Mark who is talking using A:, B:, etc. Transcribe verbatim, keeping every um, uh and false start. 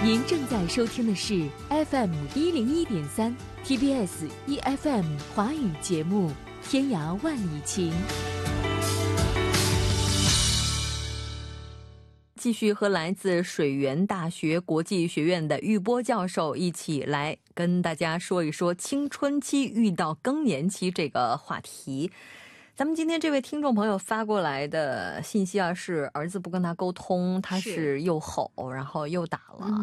A: 您正在收听的是 F M 一零一点三 T B S E F M 华语节目《天涯万里情》。继续和来自水源大学国际学院的玉波教授一起来跟大家说一说青春期遇到更年期这个话题。咱们今天这位听众朋友发过来的信息啊，是儿子不跟他沟通，他是又吼然后又打了，